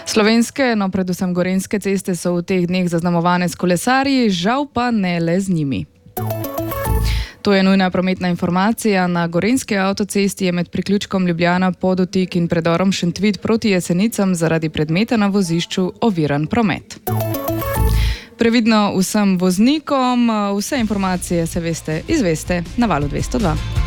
Slovenske, no predvsem gorenjske ceste so v teh dneh zaznamovane s kolesarji, žal pa ne le z njimi. To je nujna prometna informacija. Na gorenjski avtocesti je med priključkom Ljubljana Podotik in predorom Šentvid proti Jesenicam zaradi predmeta na vozišču oviran promet. Previdno vsem voznikom, vse informacije se izveste na Valu 202.